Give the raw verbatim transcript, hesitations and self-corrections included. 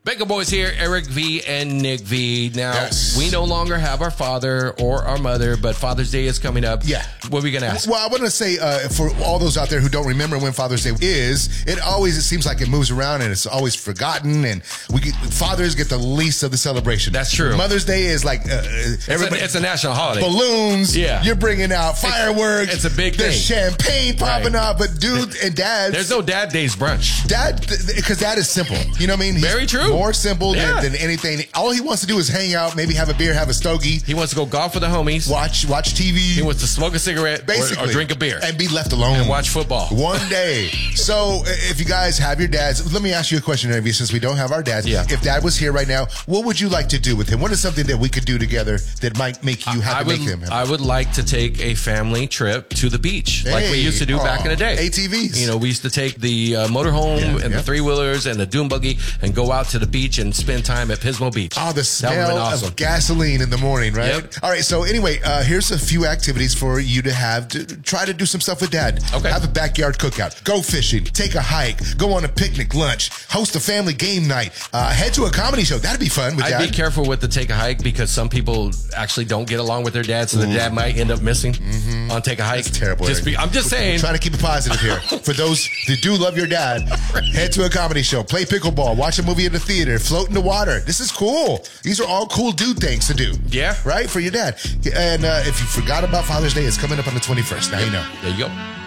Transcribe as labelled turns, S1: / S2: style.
S1: Bacon Boys here, Eric V and Nick V. Now,
S2: yes.
S1: we no longer have our father or our mother, but Father's Day is coming up.
S2: Yeah.
S1: What are we going to ask?
S2: Well, I want to say, uh, for all those out there who don't remember when Father's Day is, it always, it seems like it moves around and it's always forgotten, and we get, fathers get the least of the celebration.
S1: That's true.
S2: Mother's Day is like, uh,
S1: it's, a, it's a national holiday.
S2: Balloons.
S1: Yeah.
S2: You're bringing out fireworks.
S1: It's, it's a big
S2: There's
S1: thing.
S2: There's champagne popping
S1: right.
S2: up, but dude and dad.
S1: There's no dad days brunch.
S2: Dad, because dad is simple. You know what I mean? He's
S1: Very true.
S2: More simple
S1: yeah.
S2: than, than anything. All he wants to do is hang out, maybe have a beer, have a stogie.
S1: He wants to go golf with the homies.
S2: Watch watch T V.
S1: He wants to smoke a cigarette
S2: Basically,
S1: or, or drink a beer.
S2: And be left alone.
S1: And watch football.
S2: One day. So if you guys have your dads, let me ask you a question, Ivy, since we don't have our dads.
S1: Yeah.
S2: If dad was here right now, what would you like to do with him? What is something that we could do together that might make you happy
S1: I
S2: to
S1: would,
S2: make him happy?
S1: I would like to take a family trip to the beach, hey, like we used to do
S2: aw,
S1: back in the day.
S2: A T Vs.
S1: You know, we used to take the uh, motorhome
S2: Yeah,
S1: and
S2: yeah.
S1: the three-wheelers and the dune buggy and go out to the beach and spend time at Pismo Beach.
S2: Oh, the
S1: That
S2: smell
S1: would've been awesome.
S2: of gasoline in the morning, right?
S1: Yep.
S2: All right, so anyway, uh, here's a few activities for you to have to try to do some stuff with dad.
S1: Okay.
S2: Have a backyard cookout, go fishing, take a hike, go on a picnic lunch, host a family game night, uh, head to a comedy show. That'd be fun with
S1: I'd
S2: dad.
S1: be careful with the take a hike because some people actually don't get along with their dad, so the dad might end up missing mm-hmm. on take a hike.
S2: That's terrible.
S1: Just be, I'm just saying.
S2: I'm trying to keep it positive here. For those that do love your dad, head to a comedy show, play pickleball, watch a movie in the theater, float in the water. This is cool. These are all cool dude things to do.
S1: Yeah.
S2: Right? For your dad. And uh, if you forgot about Father's Day, it's coming up on the twenty-first. Now you know.
S1: There you go.